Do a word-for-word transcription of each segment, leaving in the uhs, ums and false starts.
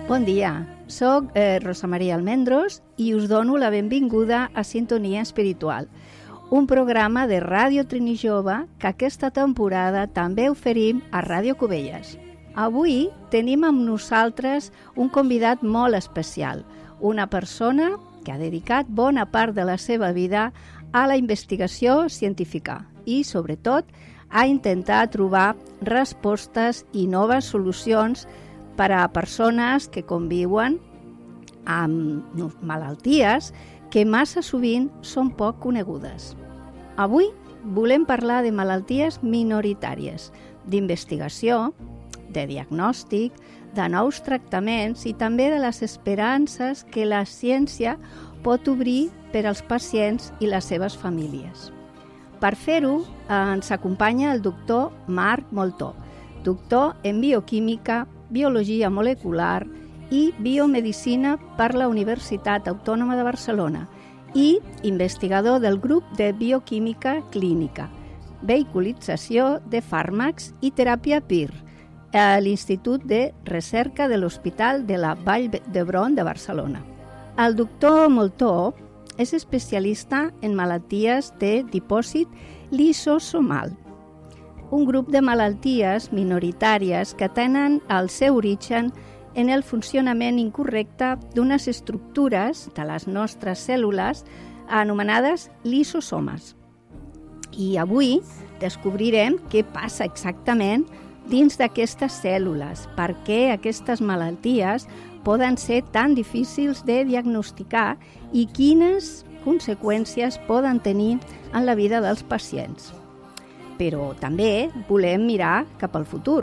Bon dia, soc eh, Rosa Maria Almendros i us dono la benvinguda a Sintonia Espiritual, un programa de Ràdio Trini Jove que aquesta temporada també oferim a Ràdio Cubelles. Avui tenim amb nosaltres un convidat molt especial, una persona que ha dedicat bona part de la seva vida a la investigació científica i, sobretot, a intentar trobar respostes i noves solucions per a persones que conviuen amb malalties que massa sovint són poc conegudes. Avui volem parlar de malalties minoritàries, d'investigació, de diagnòstic, de nous tractaments i també de les esperances que la ciència pot obrir per als pacients i les seves famílies. Per fer-ho, ens acompanya el doctor Marc Moltó, doctor en bioquímica, biologia molecular i biomedicina per la Universitat Autònoma de Barcelona i investigador del grup de bioquímica clínica, vehiculització de fàrmacs i teràpia P I R, a l'Institut de Recerca de l'Hospital de la Vall d'Hebron de Barcelona. El doctor Moltó és especialista en malalties de dipòsit lisosomal, un grup de malalties minoritàries que tenen el seu origen en el funcionament incorrecte d'unes estructures de les nostres cèl·lules anomenades lisosomes. I avui descobrirem què passa exactament dins d'aquestes cèl·lules, per què aquestes malalties poden ser tan difícils de diagnosticar i quines conseqüències poden tenir en la vida dels pacients. Però també volem mirar cap al futur,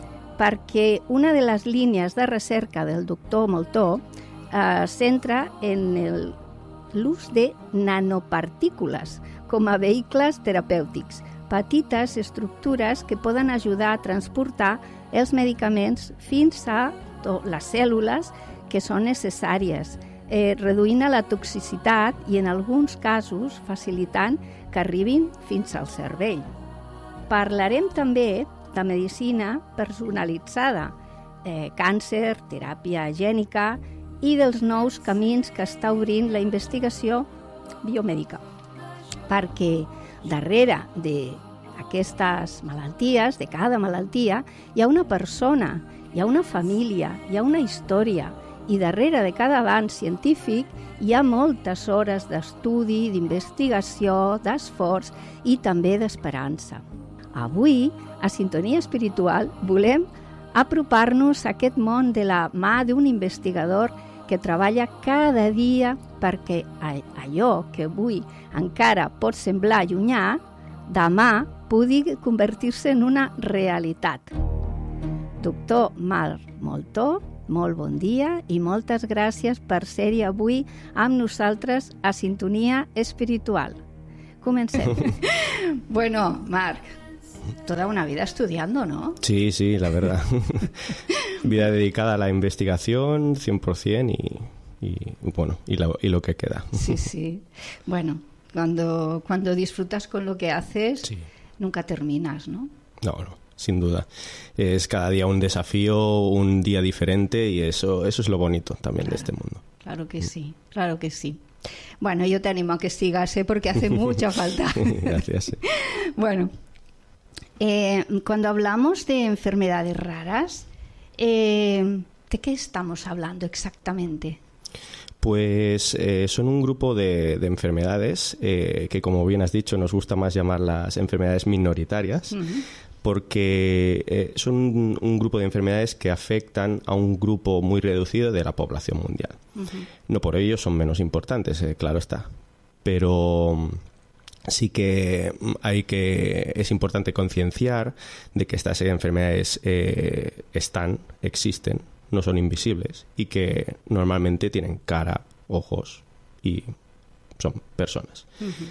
perquè una de les línies de recerca del doctor Moltó es centra en el, l'ús de nanopartícules com a vehicles terapèutics, petites estructures que poden ajudar a transportar els medicaments fins a les cèl·lules que són necessàries, eh, reduint la toxicitat i, en alguns casos, facilitant que arribin fins al cervell. Parlarem també de medicina personalitzada, eh, càncer, teràpia gènica i dels nous camins que està obrint la investigació biomèdica. Perquè darrere d'aquestes malalties, de cada malaltia, hi ha una persona, hi ha una família, hi ha una història, i darrere de cada avanç científic hi ha moltes hores d'estudi, d'investigació, d'esforç i també d'esperança. Avui, a Sintonia Espiritual, volem apropar-nos a aquest món de la mà d'un investigador que treballa cada dia perquè allò que avui encara pot semblar llunyà, demà pugui convertir-se en una realitat. Doctor Marc Moltó, molt bon dia i moltes gràcies per ser-hi avui amb nosaltres a Sintonia Espiritual. Comencem. Bueno, Marc, toda una vida estudiando, ¿no? Sí, sí, la verdad. Vida dedicada a la investigación, cien por ciento, y, y, bueno, y lo, y lo que queda. Sí, sí. Bueno, cuando, cuando disfrutas con lo que haces, sí, nunca terminas, ¿no? No, no, sin duda. Es cada día un desafío, un día diferente, y eso, eso es lo bonito también, claro, de este mundo. Claro que sí, claro que sí. Bueno, yo te animo a que sigas, ¿eh? Porque hace mucha falta. Gracias. Bueno, eh, cuando hablamos de enfermedades raras, eh, ¿de qué estamos hablando exactamente? Pues eh, son un grupo de, de enfermedades eh, que, como bien has dicho, nos gusta más llamarlas enfermedades minoritarias, uh-huh, porque eh, son un, un grupo de enfermedades que afectan a un grupo muy reducido de la población mundial. Uh-huh. No por ello son menos importantes, eh, claro está, pero sí que hay que es importante concienciar de que estas enfermedades eh, están, existen, no son invisibles y que normalmente tienen cara, ojos y son personas. Uh-huh.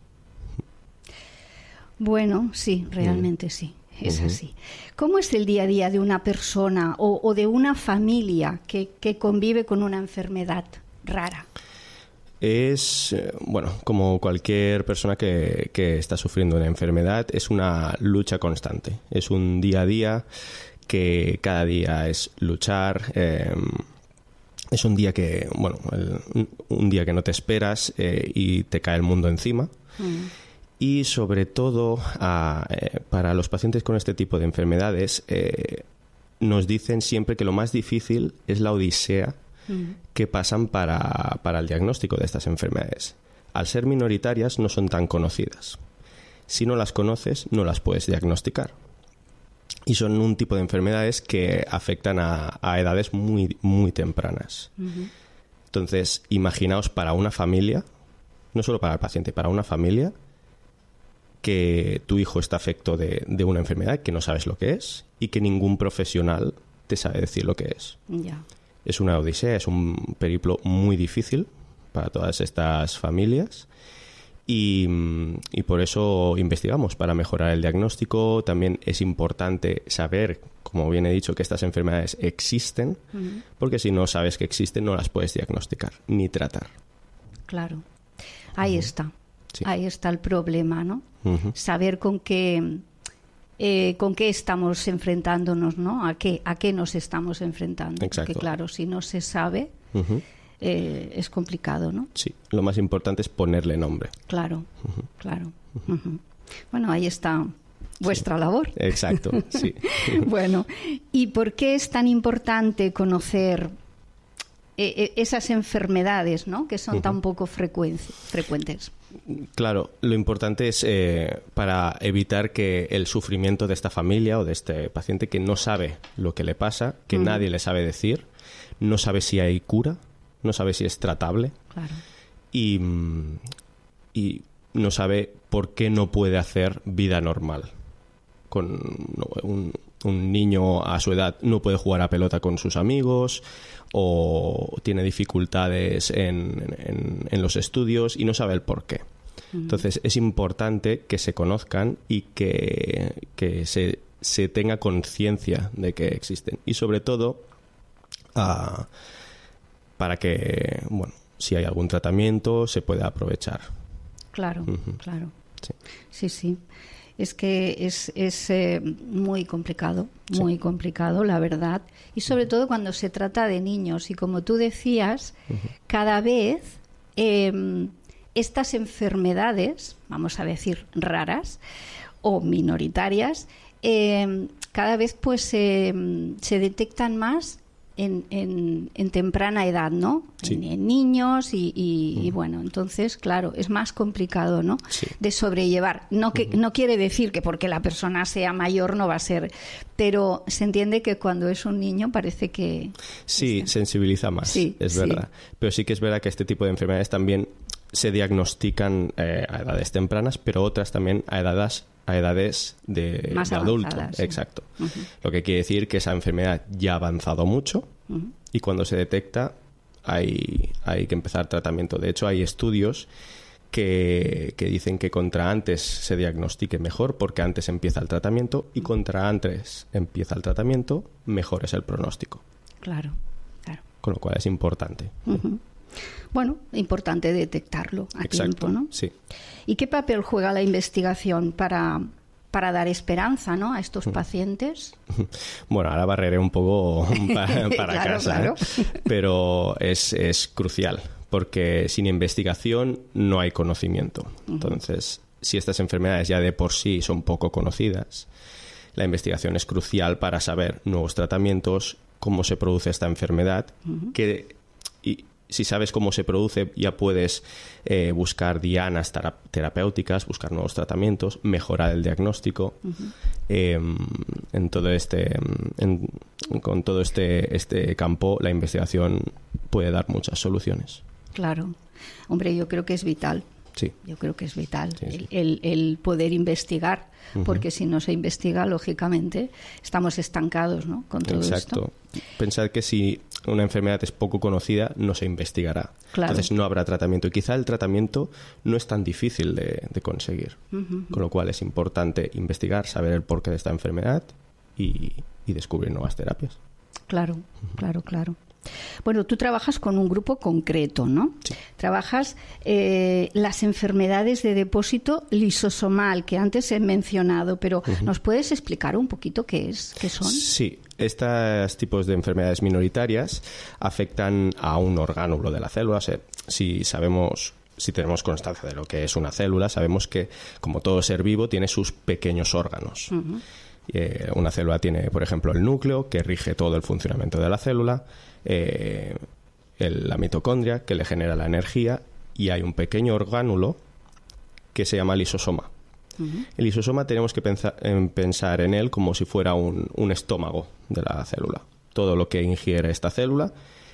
Bueno, sí, realmente uh-huh. sí, es uh-huh. así. ¿Cómo es el día a día de una persona o, o de una familia que, que convive con una enfermedad rara? Es, bueno, como cualquier persona que, que está sufriendo una enfermedad, es una lucha constante. Es un día a día que cada día es luchar, eh, es un día que, bueno, el, un día que no te esperas eh, y te cae el mundo encima. Mm. Y sobre todo, a, eh, para los pacientes con este tipo de enfermedades, eh, nos dicen siempre que lo más difícil es la odisea mm. que pasan para, para el diagnóstico de estas enfermedades. Al ser minoritarias, no son tan conocidas. Si no las conoces, no las puedes diagnosticar. Y son un tipo de enfermedades que afectan a, a edades muy, muy tempranas. Uh-huh. Entonces, imaginaos para una familia, no solo para el paciente, para una familia, que tu hijo está afecto de, de una enfermedad que no sabes lo que es y que ningún profesional te sabe decir lo que es. Yeah. Es una odisea, es un periplo muy difícil para todas estas familias. Y, y por eso investigamos, para mejorar el diagnóstico. También es importante saber, como bien he dicho, que estas enfermedades existen, uh-huh. porque si no sabes que existen no las puedes diagnosticar ni tratar. Claro, ahí uh-huh. está, sí. ahí está el problema, ¿no? Uh-huh. Saber con qué, eh, con qué estamos enfrentándonos, ¿no? A qué, a qué nos estamos enfrentando. Exacto. Porque claro, si no se sabe... Uh-huh. Eh, es complicado, ¿no? Sí, lo más importante es ponerle nombre. Claro, uh-huh. claro. Uh-huh. Bueno, ahí está vuestra sí. labor. Exacto, sí. Bueno, ¿y por qué es tan importante conocer eh, esas enfermedades, ¿no? Que son uh-huh. tan poco frecuentes? Claro, lo importante es eh, para evitar que el sufrimiento de esta familia o de este paciente que no sabe lo que le pasa, que uh-huh. nadie le sabe decir, no sabe si hay cura, no sabe si es tratable, claro. y, y no sabe por qué no puede hacer vida normal. Con no, un, un niño a su edad no puede jugar a pelota con sus amigos o tiene dificultades en, en, en los estudios y no sabe el por qué. Uh-huh. Entonces es importante que se conozcan y que, que se, se tenga conciencia de que existen. Y sobre todo... Uh, para que, bueno, si hay algún tratamiento, se pueda aprovechar. Claro, uh-huh. claro. Sí, sí. sí. Es que es, es eh, muy complicado, muy sí. complicado, la verdad. Y sobre uh-huh. todo cuando se trata de niños. Y como tú decías, uh-huh. cada vez eh, estas enfermedades, vamos a decir raras o minoritarias, eh, cada vez pues eh, se detectan más En, en, en temprana edad, ¿no? Sí. En, en niños y, y, uh-huh. y bueno, entonces, claro, es más complicado, ¿no? Sí. De sobrellevar. No que uh-huh. no quiere decir que porque la persona sea mayor no va a ser, pero se entiende que cuando es un niño parece que... Sí, está... sensibiliza más, sí, es sí. verdad. Pero sí que es verdad que este tipo de enfermedades también se diagnostican eh, a edades tempranas, pero otras también a edades a edades de, más de adulto. Sí. Exacto. Uh-huh. Lo que quiere decir que esa enfermedad ya ha avanzado mucho uh-huh. y cuando se detecta hay, hay que empezar tratamiento. De hecho, hay estudios que, que dicen que contra antes se diagnostique mejor porque antes empieza el tratamiento y contra antes empieza el tratamiento, mejor es el pronóstico. Claro, claro. Con lo cual es importante. Uh-huh. Bueno, importante detectarlo a Exacto, tiempo, ¿no? Sí. ¿Y qué papel juega la investigación para, para dar esperanza, ¿no? a estos pacientes? Bueno, ahora barreré un poco para, para claro, casa, claro. ¿eh? Pero es, es crucial, porque sin investigación no hay conocimiento. Uh-huh. Entonces, si estas enfermedades ya de por sí son poco conocidas, la investigación es crucial para saber nuevos tratamientos, cómo se produce esta enfermedad, uh-huh. que... Y, si sabes cómo se produce, ya puedes eh, buscar dianas tera- terapéuticas, buscar nuevos tratamientos, mejorar el diagnóstico. Uh-huh. Eh, en todo este, en, con todo este, este campo, la investigación puede dar muchas soluciones. Claro. Hombre, yo creo que es vital. Sí. Yo creo que es vital sí, sí. El, el, el poder investigar, uh-huh. porque si no se investiga, lógicamente, estamos estancados, ¿no? Con todo Exacto. esto. Pensar que si una enfermedad es poco conocida, no se investigará. Claro. Entonces no habrá tratamiento. Y quizá el tratamiento no es tan difícil de, de conseguir. Uh-huh. Con lo cual es importante investigar, saber el porqué de esta enfermedad y, y descubrir nuevas terapias. Claro, uh-huh. claro, claro. Bueno, tú trabajas con un grupo concreto, ¿no? Sí. Trabajas eh, las enfermedades de depósito lisosomal, que antes he mencionado, pero uh-huh. ¿nos puedes explicar un poquito qué es, qué son? Sí. estos tipos de enfermedades minoritarias afectan a un orgánulo de la célula. O sea, si sabemos, si tenemos constancia de lo que es una célula, sabemos que, como todo ser vivo, tiene sus pequeños órganos. Uh-huh. Eh, una célula tiene, por ejemplo, el núcleo, que rige todo el funcionamiento de la célula, eh, el, la mitocondria, que le genera la energía, y hay un pequeño orgánulo que se llama lisosoma. Uh-huh. El lisosoma tenemos que pensar en, pensar en él como si fuera un, un estómago de la célula. Todo lo que ingiere esta célula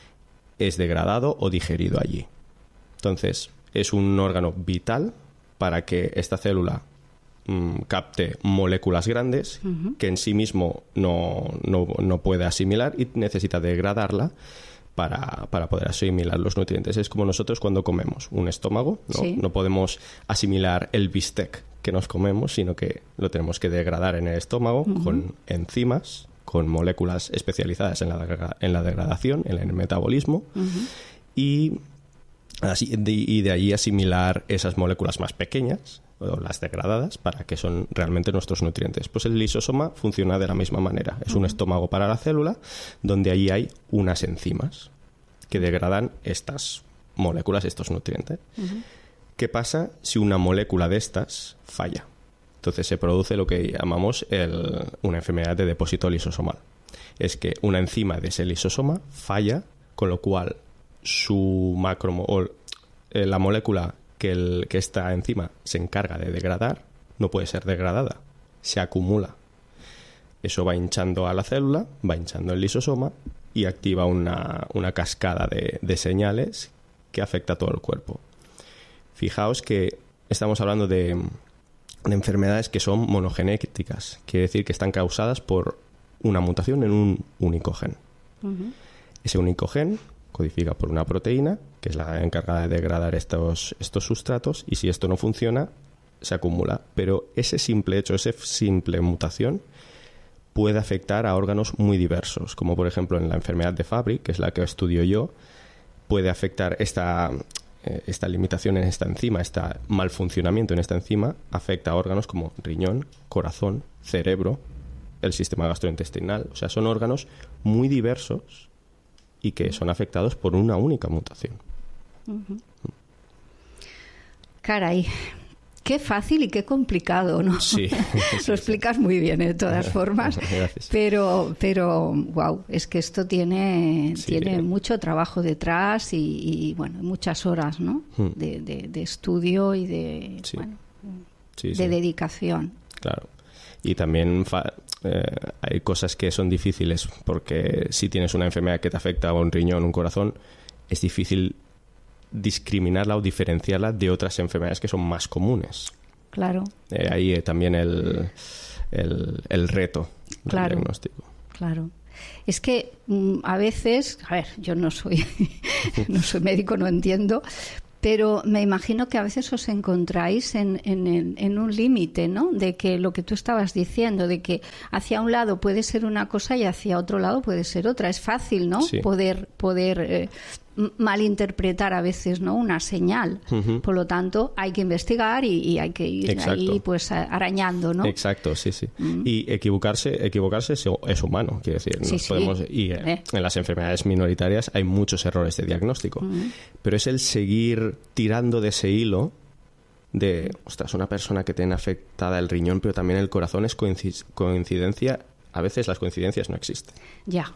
es degradado o digerido allí. Entonces, es un órgano vital para que esta célula mmm, capte moléculas grandes, uh-huh, que en sí mismo no, no, no puede asimilar y necesita degradarla para, para poder asimilar los nutrientes. Es como nosotros cuando comemos un estómago, ¿no? Sí. No podemos asimilar el bistec que nos comemos, sino que lo tenemos que degradar en el estómago, uh-huh, con enzimas, con moléculas especializadas en la, en la degradación, en el metabolismo, uh-huh, y, así, de, y de ahí asimilar esas moléculas más pequeñas, o las degradadas, para que son realmente nuestros nutrientes. Pues el lisosoma funciona de la misma manera. Es, uh-huh, un estómago para la célula, donde ahí hay unas enzimas que degradan estas moléculas, estos nutrientes. Uh-huh. ¿Qué pasa si una molécula de estas falla? Entonces se produce lo que llamamos el, una enfermedad de depósito lisosomal. Es que una enzima de ese lisosoma falla, con lo cual su macro o eh, la molécula que, el, que esta enzima se encarga de degradar no puede ser degradada, se acumula. Eso va hinchando a la célula, va hinchando el lisosoma y activa una, una cascada de, de señales que afecta a todo el cuerpo. Fijaos que estamos hablando de, de enfermedades que son monogenéticas, quiere decir que están causadas por una mutación en un único gen. Uh-huh. Ese único gen codifica por una proteína, que es la encargada de degradar estos, estos sustratos, y si esto no funciona, se acumula. Pero ese simple hecho, esa simple mutación, puede afectar a órganos muy diversos, como por ejemplo en la enfermedad de Fabry, que es la que estudio yo, puede afectar esta... esta limitación en esta enzima, este mal funcionamiento en esta enzima, afecta a órganos como riñón, corazón, cerebro, el sistema gastrointestinal. O sea, son órganos muy diversos y que son afectados por una única mutación. Uh-huh. Caray, qué fácil y qué complicado, ¿no? Sí. Lo explicas muy bien, ¿eh? De todas formas. Gracias. Pero, pero, wow, es que esto tiene, sí, tiene mucho trabajo detrás y, y bueno, muchas horas, ¿no? Hmm. De, de, de estudio y de, sí. bueno, sí, de sí. dedicación. Claro. Y también fa- eh, hay cosas que son difíciles, porque si tienes una enfermedad que te afecta a un riñón, un corazón, es difícil discriminarla o diferenciarla de otras enfermedades que son más comunes. Claro. Eh, ahí eh, también el, el, el reto del claro, diagnóstico. Claro. Es que mm, a veces, a ver, yo no soy, no soy médico, no entiendo, pero me imagino que a veces os encontráis en, en, en un límite, ¿no? De que lo que tú estabas diciendo, de que hacia un lado puede ser una cosa y hacia otro lado puede ser otra. Es fácil, ¿no? Sí. Poder, poder eh, malinterpretar a veces, ¿no? Una señal. Uh-huh. Por lo tanto, hay que investigar y, y hay que ir Exacto. ahí pues arañando, ¿no? Exacto, sí, sí. Uh-huh. Y equivocarse, equivocarse es, es humano, quiero decir. Sí, nos sí. podemos, y eh. en las enfermedades minoritarias hay muchos errores de diagnóstico. Uh-huh. Pero es el seguir tirando de ese hilo de, ostras, una persona que tiene afectada el riñón, pero también el corazón, es coinc- coincidencia. A veces las coincidencias no existen. Ya.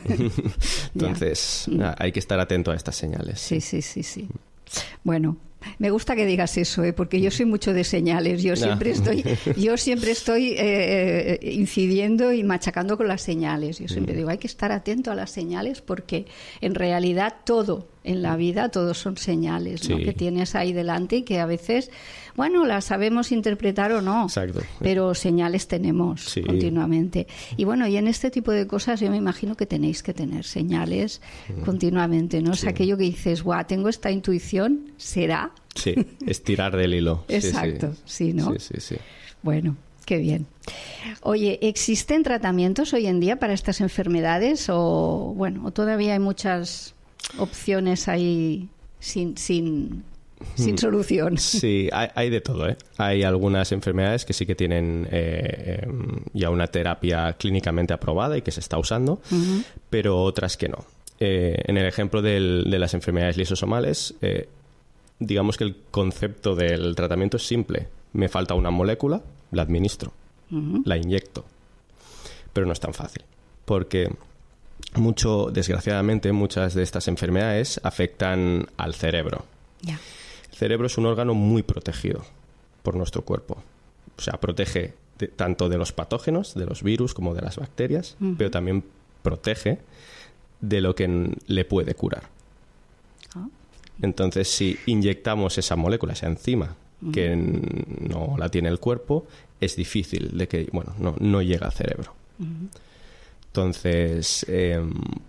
Entonces, ya. hay que estar atento a estas señales. Sí, sí, sí, sí. Bueno, me gusta que digas eso, ¿eh? Porque yo soy mucho de señales. Yo siempre no. estoy, yo siempre estoy eh, incidiendo y machacando con las señales. Yo siempre mm. digo, hay que estar atento a las señales, porque en realidad todo en la vida, todos son señales, ¿no? Sí. Que tienes ahí delante y que a veces, bueno, las sabemos interpretar o no. Exacto. Pero señales tenemos sí. continuamente. Y bueno, y en este tipo de cosas yo me imagino que tenéis que tener señales mm. continuamente, ¿no? Sí. O sea, aquello que dices, guau, tengo esta intuición, ¿será? Sí, estirar del hilo. Exacto, sí, sí. sí, ¿no? Sí, sí, sí. Bueno, qué bien. Oye, ¿existen tratamientos hoy en día para estas enfermedades o, bueno, o todavía hay muchas opciones ahí sin, sin sin solución. Sí, hay, hay de todo, ¿eh? Hay algunas enfermedades que sí que tienen eh, eh, ya una terapia clínicamente aprobada y que se está usando, uh-huh. pero otras que no. Eh, en el ejemplo del, de las enfermedades lisosomales, eh, digamos que el concepto del tratamiento es simple. Me falta una molécula, la administro, uh-huh. la inyecto. Pero no es tan fácil, porque mucho, desgraciadamente, muchas de estas enfermedades afectan al cerebro. Yeah. El cerebro es un órgano muy protegido por nuestro cuerpo. O sea, protege de, tanto de los patógenos, de los virus, como de las bacterias, uh-huh. pero también protege de lo que n- le puede curar. Oh. Entonces, si inyectamos esa molécula, esa enzima, uh-huh. que n- no la tiene el cuerpo, es difícil de que, bueno, no, no llega al cerebro. Uh-huh. Entonces, eh,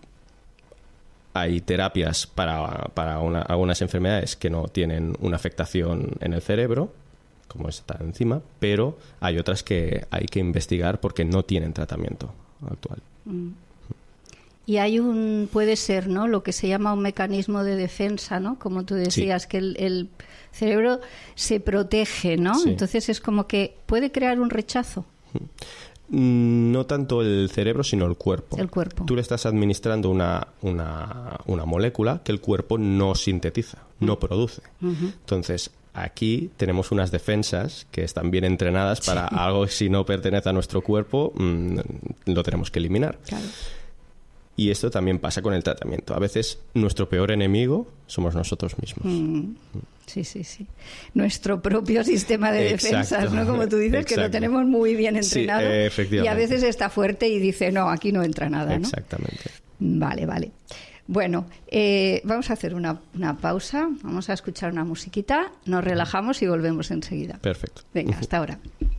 hay terapias para, para una, algunas enfermedades que no tienen una afectación en el cerebro, como esta enzima, pero hay otras que hay que investigar porque no tienen tratamiento actual. Uh-huh. Y hay un, puede ser, ¿no?, lo que se llama un mecanismo de defensa, ¿no? Como tú decías, sí. que el, el cerebro se protege, ¿no? Sí. Entonces es como que puede crear un rechazo. No tanto el cerebro, sino el cuerpo. El cuerpo. Tú le estás administrando una, una, una molécula que el cuerpo no sintetiza, uh-huh. no produce. Uh-huh. Entonces, aquí tenemos unas defensas que están bien entrenadas para sí. algo que si no pertenece a nuestro cuerpo, mmm, lo tenemos que eliminar. Claro. Y esto también pasa con el tratamiento. A veces nuestro peor enemigo somos nosotros mismos. Mm. Sí, sí, sí. Nuestro propio sistema de Exacto. defensas, ¿no? Como tú dices, Exacto. que lo tenemos muy bien entrenado. Sí, eh, efectivamente. Y a veces está fuerte y dice, no, aquí no entra nada, ¿no? Exactamente. Vale, vale. Bueno, eh, vamos a hacer una, una pausa. Vamos a escuchar una musiquita, nos relajamos y volvemos enseguida. Perfecto. Venga, hasta ahora.